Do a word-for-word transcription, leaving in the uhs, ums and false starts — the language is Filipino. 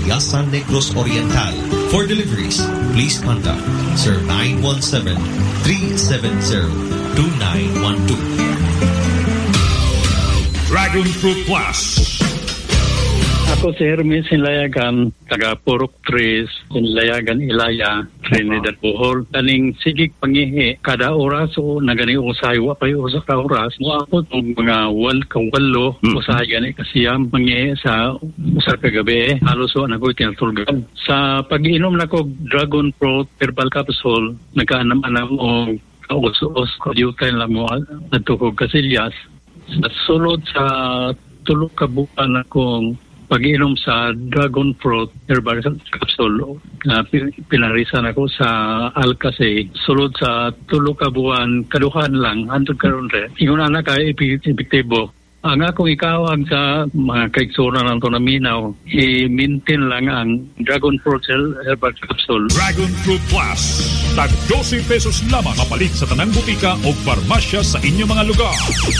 Cariasan Negros Oriental. For deliveries, please contact Sir nine one seven, three seven zero, two nine one two. Dragon Fruit Plus. Ako si Hermes Sinlayagan, taga Purok Tres, Sinlayagan Ilaya, Trinidad Bohol. Kaning sigig pangihi, kada oras o nagani usay, wapay usa ka oras. Mo ako itong mga wal kawalo, mm-hmm. usay gani kasiyam, pangihi sa usa ka gabi. Halos o nagoy tinatulgan. Sa pag-inom na ko Dragon Fruit Herbal Capsule, nagkaanam-anam o kaus-us, kadyutay lang mo at tukog kasilyas. Sa sulod sa tulog kabukan akong pag-inom sa Dragon Fruit Herbal Capsule, uh, pinarisan ako sa Alcase. Sulod sa tulo ka buwan, kaduhan lang, hantod karon re. Ingon na ka epektibo. Ang akong ikawag sa mga kaiksura ng ito na minaw, i-maintain lang ang Dragon Fruit Herbal Capsule. Dragon Fruit Plus. Tag twelve pesos lamang mapalit sa tanang butika o farmasya sa inyong mga lugar.